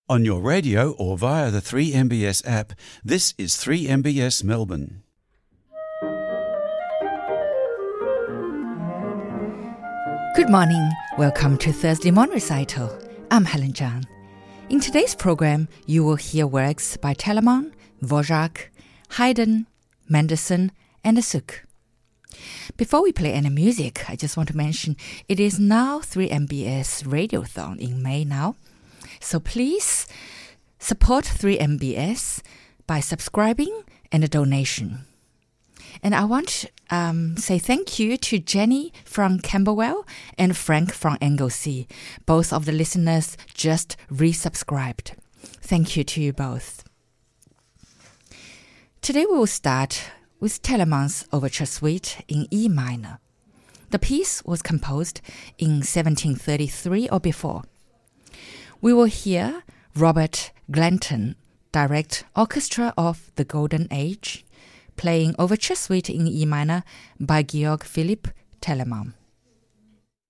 On your radio or via the 3MBS app, this is 3MBS Melbourne. Good morning. Welcome to Thursday Morning Recital. I'm Helen Zhang. In today's program, you will hear works by Telemann, Dvorak, Haydn, Mendelssohn, and Suk. Before we play any music, I just want to mention it is now 3MBS Radiothon in May now. So please support 3MBS by subscribing and a donation. And I want to say thank you to Jenny from Camberwell and Frank from Anglesey. Both of the listeners just resubscribed. Thank you to you both. Today we will start with Telemann's Overture Suite in E minor. The piece was composed in 1733 or before. We will hear Robert Glanton direct Orchestra of the Golden Age, playing Overture Suite in E minor by Georg Philipp Telemann.